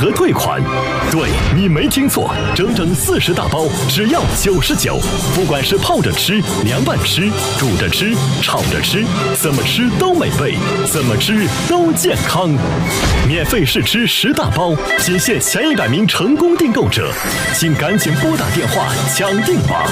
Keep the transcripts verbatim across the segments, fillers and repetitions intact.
额退款。对，你没听错，整整四十大包，只要九十九。不管是泡着吃、凉拌吃、煮着吃、炒着吃，怎么吃都美味，怎么吃都健康。免费试吃十大包，仅限前一百名成功订购者，请赶紧拨打电话抢订吧。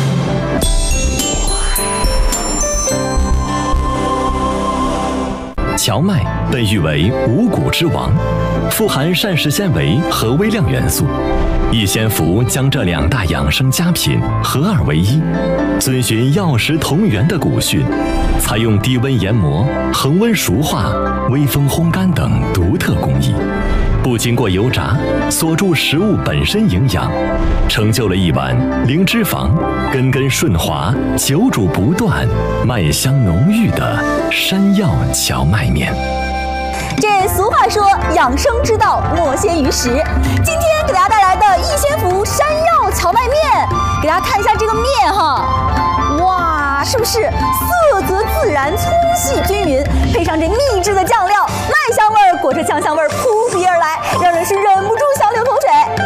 荞麦被誉为五谷之王，富含膳食纤维和微量元素。逸仙福将这两大养生佳品合二为一，遵循药食同源的古训，采用低温研磨、恒温熟化、微风烘干等独特工艺，不经过油炸，锁住食物本身营养，成就了一碗零脂肪、根根顺滑、久煮不断、麦香浓郁的山药荞麦面。 这俗话说，养生之道莫先于食。今天给大家带来的逸仙福山药荞麦面，给大家看一下这个面哈，哇，是不是色泽自然、粗细均匀，配上这秘制的酱料，麦香味儿裹着酱香味儿扑鼻而来，让人是忍不住想流口水。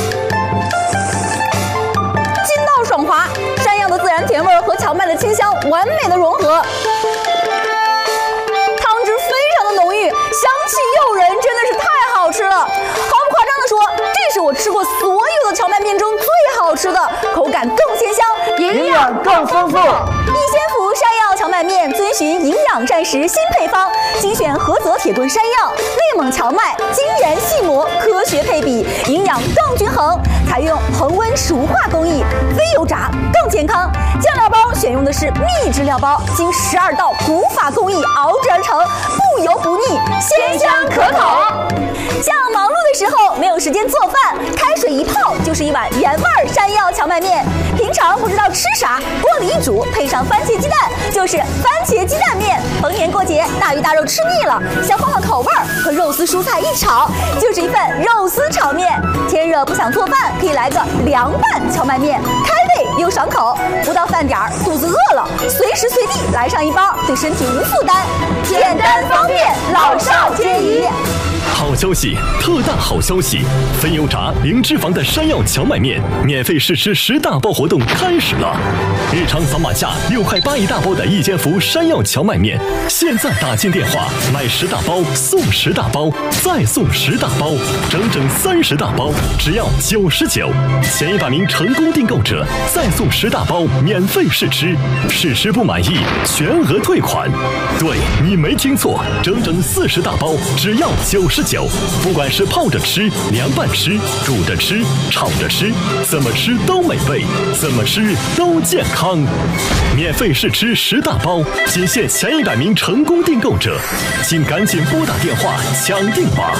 筋道爽滑，山药的自然甜味儿和荞麦的清香完美的融合。香气诱人，真的是太好吃了！毫不夸张的说，这是我吃过所有的荞麦面中最好吃的，口感更鲜香， 营养更丰富。 逸仙福山药荞麦面遵循营养膳食新配方，精选菏泽铁棍山药、内蒙荞麦，精研细磨，科学配比，营养更均衡。采用恒温熟化工艺，非油炸更健康。酱料包选用的是秘制料包，经十二道古法工艺熬制而成，不油不腻，鲜香可口。像忙碌的时候没有时间做饭，开水一泡就是一碗原味山药荞麦面。平常不知道吃啥，锅里一煮，配上番茄鸡蛋，就是番茄鸡蛋面。逢年过节，大鱼大肉吃腻了，想换换口味儿，和肉丝蔬菜一炒，就是一份肉丝炒面。天热不想做饭，可以来个凉拌荞麦面，开胃又爽口。不到饭点儿，肚子饿了，随时随地来上一包，对身体无负担，简单方便，老少皆宜。 好消息，特大好消息！非油炸、零脂肪的山药荞麦面免费试吃十大包活动开始了！日常扫码价六块八一大包的逸仙福山药荞麦面，现在打进电话买十大包送十大包，再送十大包，整整三十大包，只要九十九。前一百名成功订购者再送十大包免费试吃，试吃不满意全额退款。对，你没听错，整整四十大包，只要九十九。不管是泡着吃、凉拌吃、煮着吃、炒着吃，怎么吃都美味，怎么吃都健康。免费试吃十大包，仅限前一百名成功订购者，请赶紧拨打电话抢订吧。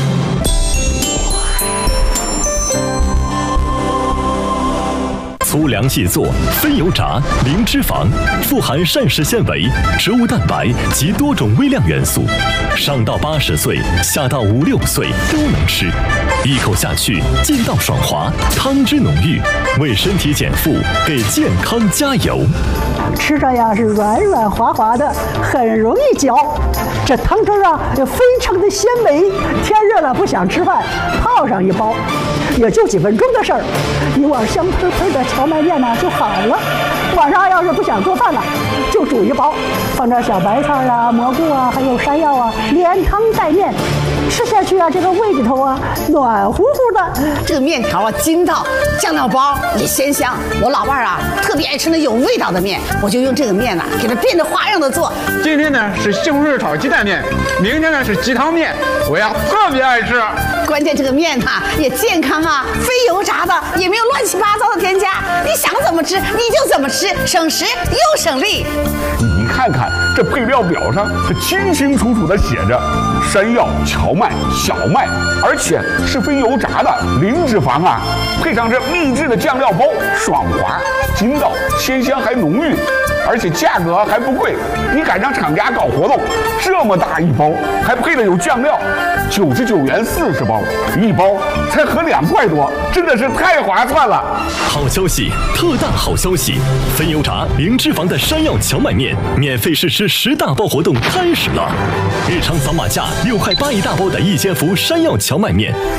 粗粮细做，非油炸，零脂肪，富含膳食纤维、植物蛋白及多种微量元素，上到八十岁，下到五六岁都能吃。一口下去，劲道爽滑，汤汁浓郁，为身体减负，给健康加油。 吃着呀是软软滑滑的，很容易嚼。这汤汁啊也非常的鲜美。天热了不想吃饭，泡上一包，也就几分钟的事儿，一碗香喷喷的荞麦面呢就好了。晚上要是不想做饭了，就煮一包，放点小白菜啊、蘑菇啊，还有山药啊，连汤带面，吃下去啊，这个胃里头啊暖乎乎的。 这个面条啊筋道，酱料包也鲜香。我老伴儿啊特别爱吃那有味道的面，我就用这个面呢、啊、给它变着花样的做。 今天呢是西红柿炒鸡蛋面，明天呢是鸡汤面，我呀特别爱吃。 关键这个面哈、啊、也健康啊，非油炸的，也没有乱七八糟的添加，你想怎么吃你就怎么吃，省时又省力。 你看看这配料表上，它清清楚楚的写着山药、荞麦、小麦，而且是非油炸的，零脂肪啊，配上这秘制的酱料包，爽滑、筋道、鲜香还浓郁，而且价格还不贵。你赶上厂家搞活动，这么大一包，还配了有酱料，九十九元四十包，一包才合两块多，真的是太划算了。 好消息，特大好消息！非油炸、零脂肪的山药荞麦面免费试吃十大包活动开始了！日常扫码价六块八一大包的逸仙福山药荞麦面，